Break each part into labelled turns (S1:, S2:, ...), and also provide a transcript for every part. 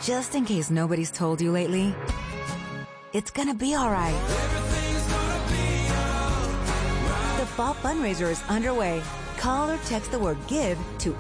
S1: Just in case nobody's told you lately, it's gonna be all right. The fall fundraiser is underway. Call or text the word GIVE to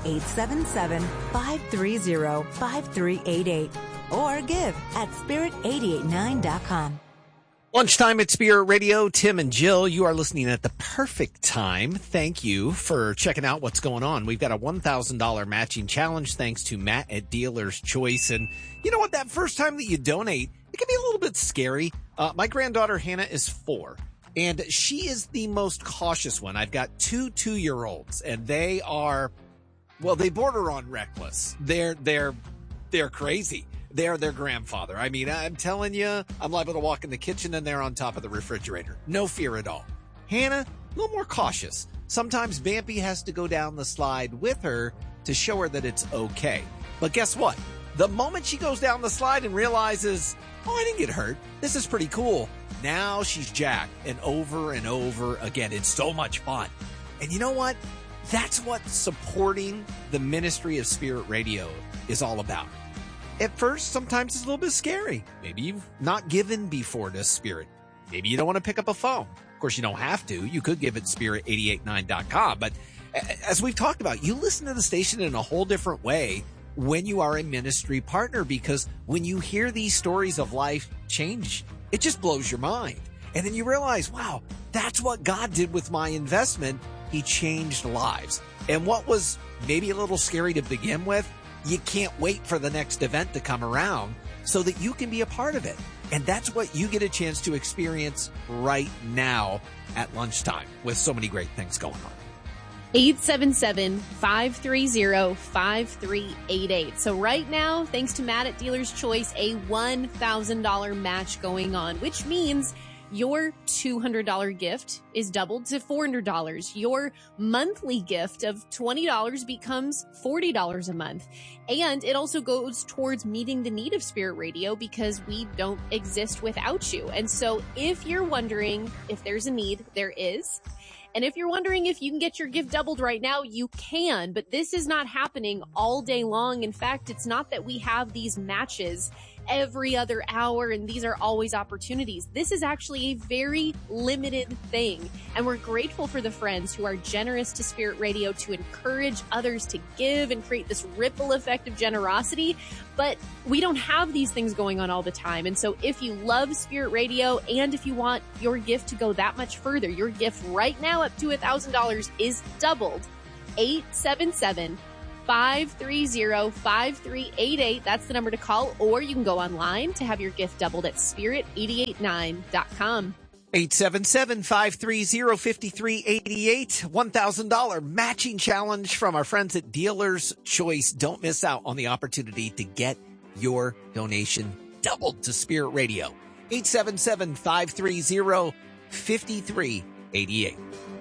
S1: 877-530-5388 or give at spirit889.com.
S2: Lunchtime at Spirit Radio. Tim and Jill, you are listening at the perfect time. Thank you for checking out what's going on. We've got a $1,000 matching challenge thanks to Matt at Dealer's Choice. And you know what? That first time that you donate, it can be a little bit scary. My granddaughter Hannah is 4, and she is the most cautious one. I've got 2 2-year-olds, and they are, well, they border on reckless. They're crazy. They're their grandfather. I mean, I'm telling you, I'm liable to walk in the kitchen and they're on top of the refrigerator. No fear at all. Hannah, a little more cautious. Sometimes Vampy has to go down the slide with her to show her that it's okay. But guess what? The moment she goes down the slide and realizes, oh, I didn't get hurt. This is pretty cool. Now she's jacked, and over again. It's so much fun. And you know what? That's what supporting the ministry of Spirit Radio is all about. At first, sometimes it's a little bit scary. Maybe you've not given before to Spirit. Maybe you don't want to pick up a phone. Of course, you don't have to. You could give at spirit889.com. But as we've talked about, you listen to the station in a whole different way when you are a ministry partner, because when you hear these stories of life change, it just blows your mind. And then you realize, wow, that's what God did with my investment. He changed lives. And what was maybe a little scary to begin with, you can't wait for the next event to come around so that you can be a part of it. And that's what you get a chance to experience right now at lunchtime with so many great things going on.
S3: 877-530-5388. So right now, thanks to Matt at Dealer's Choice, a $1,000 match going on, which means your $200 gift is doubled to $400. Your monthly gift of $20 becomes $40 a month. And it also goes towards meeting the need of Spirit Radio, because we don't exist without you. And so if you're wondering if there's a need, there is. And if you're wondering if you can get your gift doubled right now, you can. But this is not happening all day long. In fact, it's not that we have these matches every other hour and these are always opportunities. This is actually a very limited thing. And we're grateful for the friends who are generous to Spirit Radio to encourage others to give and create this ripple effect of generosity. But we don't have these things going on all the time. And so if you love Spirit Radio and if you want your gift to go that much further, your gift right now up to $1,000 is doubled. 877-530-5388. That's the number to call, or you can go online to have your gift doubled at spirit889.com.
S2: 877-530-5388. $1,000 matching challenge from our friends at Dealer's Choice. Don't miss out on the opportunity to get your donation doubled to Spirit Radio. 877-530-5388.